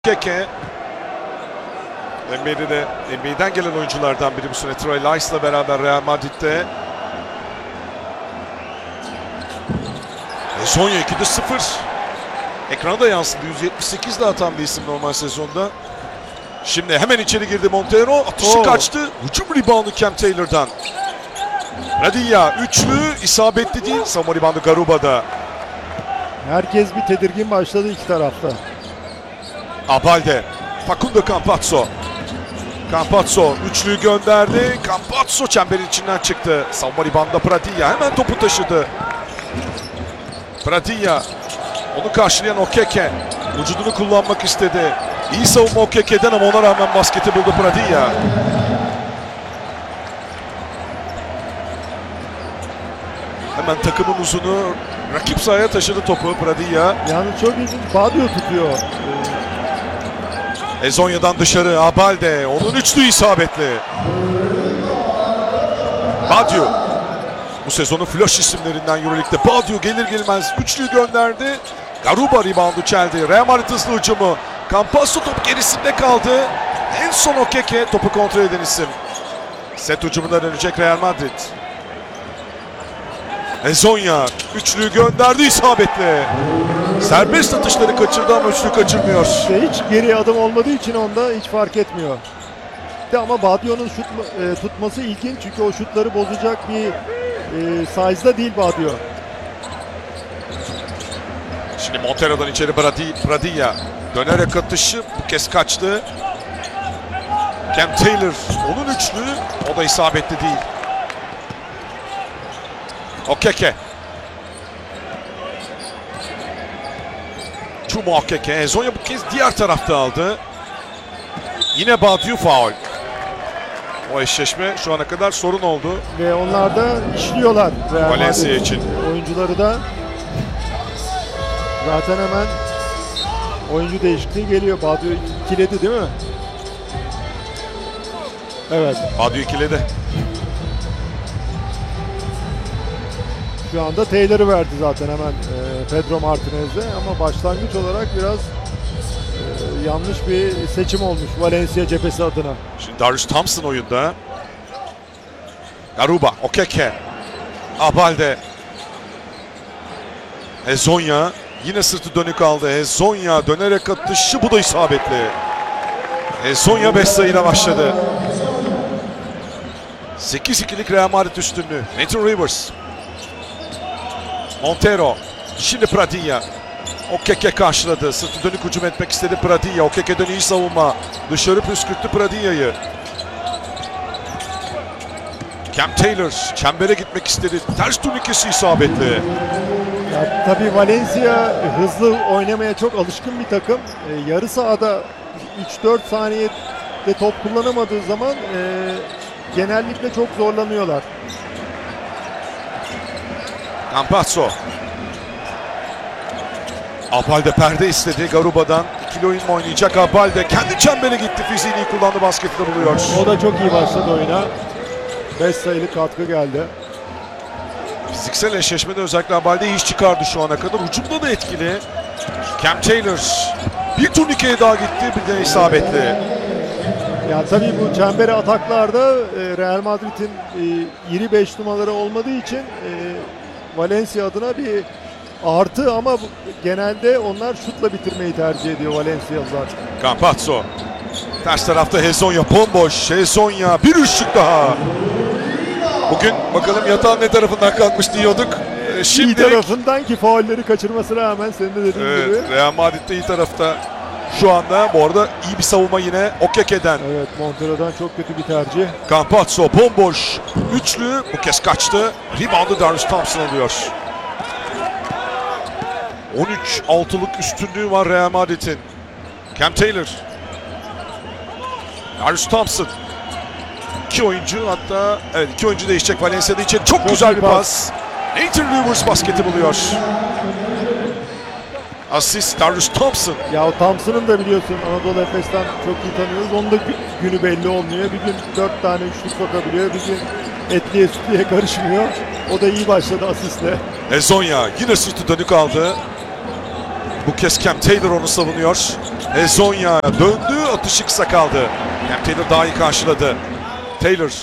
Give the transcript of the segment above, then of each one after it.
Keke NBA'den gelen oyunculardan biri bu sene. Trey Lys'la beraber Real Madrid'de. Sonya 2'de 0. Ekrana da yansıdı. 178 ile atan bir isim normal sezonda. Şimdi hemen içeri girdi Montero. Atışı kaçtı. Hücum reboundu Cam Taylor'dan. Radilla üçlü isabetli değil. Savunma reboundu Garuba'da. Herkes bir tedirgin başladı iki tarafta. Abalde. Facundo Campazzo. Campazzo üçlüyü gönderdi. Campazzo çemberin içinden çıktı. Savunma reboundunda Pradilla hemen topu taşıdı. Pradilla. Onu karşılayan Okeke. Vücudunu kullanmak istedi. İyi savunma Okeke'den ama ona rağmen basketi buldu Pradilla. Hemen takımın uzunu rakip sahaya taşıdı topu Pradilla. Yalnız çok ilginç. Badio tutuyor. Hezonya'dan dışarı Abalde. Onun üçlü isabetli. Badio. Bu sezonun flash isimlerinden Euroleague'de. Badio gelir gelmez üçlüyü gönderdi. Garuba reboundu çeldi. Real Madrid hızlı hücumu. Campazzo top gerisinde kaldı. En son Okeke topu kontrol eden isim. Set hücumuna dönecek Real Madrid. Hezonya üçlüyü gönderdi isabetli. Serbest atışları kaçırdı ama üçlü kaçırmıyor. Hiç geri adım olmadığı için onda hiç fark etmiyor. Ama Badio'nun şut tutması ilginç çünkü o şutları bozacak bir size'da değil Badio. Şimdi Montero'dan içeri Pradilla. Dönerek atışı bu kez kaçtı. Cam Taylor onun üçlü, o da isabetli değil. Okeke. Chuma Okeke. Hezonya bu kez diğer tarafta aldı. Yine Badio faul. O eşleşme şu ana kadar sorun oldu. Ve onlar da işliyorlar. Valencia için. Oyuncuları da zaten hemen oyuncu değişikliği geliyor. Badio ikiledi değil mi? Evet. Badio ikiledi. Şu anda Taylor'ı verdi zaten hemen Pedro Martinez'e ama başlangıç olarak biraz yanlış bir seçim olmuş Valencia cephesi adına. Şimdi Darius Thompson oyunda. Garuba, Okeke. Abalde. Hezonya. Yine sırtı dönük aldı. Hezonya dönerek atışı, bu da isabetli. Hezonya 5 sayıyla başladı. 8-2'lik Real Madrid üstünlüğü. Nathan Rivers. Montero. Şimdi Pradilla. Okeke karşıladı. Sırtı dönük hücum etmek istedi Pradilla. Okeke'den iyi savunma. Dışarı püskürttü Pradilla'yı. Cam Taylor çembere gitmek istedi. Ters turnikesi isabetli. Ya, tabii Valencia hızlı oynamaya çok alışkın bir takım. Yarı sahada 3-4 saniyede top kullanamadığı zaman genellikle çok zorlanıyorlar. Campazzo. Abalde perde istedi Garuba'dan. İkili oyun mu oynayacak Abalde? Kendi çembere gitti. Fiziğini iyi kullandı. Basketi de buluyor. O da çok iyi başladı oyuna. 5 sayılık katkı geldi. Fiziksel eşleşmede özellikle Abalde iş çıkardı şu ana kadar. Hücumda da etkili. Cam Taylor bir turnikeye daha gitti. Bir de isabetli. Ya tabii bu çembere ataklarda Real Madrid'in iri 5 numaraları olmadığı için Valencia adına bir artı ama genelde onlar şutla bitirmeyi tercih ediyor Valencia'lılar. Campazzo. Ters tarafta Hezonya bomboş. Hezonya bir üçlük daha. Bugün bakalım yatağın ne tarafından kalkmış diyorduk. Şimdi İyi tarafından ki faulleri kaçırmasına rağmen senin de dediğin gibi. Real Madrid'de iyi tarafta şu anda. Bu arada iyi bir savunma yine Okeke'den. Evet, Montero'dan çok kötü bir tercih. Campazzo bomboş. Üçlü bu kez kaçtı. Reboundu Darius Thompson alıyor. 13-6'lık üstünlüğü var Real Madrid'in. Cam Taylor. Darius Thompson. İki oyuncu, hatta evet iki oyuncu değişecek Valencia'da için. Çok güzel bir pas. Nathan Rivers basketi buluyor. Asist Darius Thompson. Ya o Thompson'ın da biliyorsun Anadolu Efes'ten çok iyi tanıyoruz. Onun da günü belli olmuyor. Bir gün 4 tane üçlük sokabiliyor. Bir gün etliye sütlüye karışmıyor. O da iyi başladı asistle. Hezonya yine sırtı dönük aldı. Bu kez Cam Taylor onu savunuyor. Ezonya döndü, atışı kısa kaldı. Cam Taylor daha iyi karşıladı. Taylor.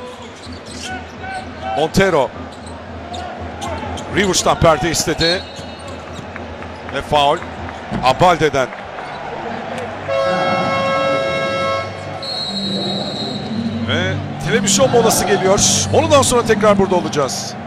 Montero. Rivers'tan perde istedi. Ve faul. Abalde'den. Ve televizyon molası geliyor. Ondan sonra tekrar burada olacağız.